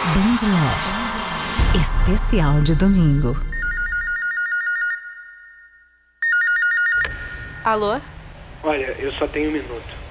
Band Love, especial de domingo. Alô? Olha, eu só tenho 1 minuto.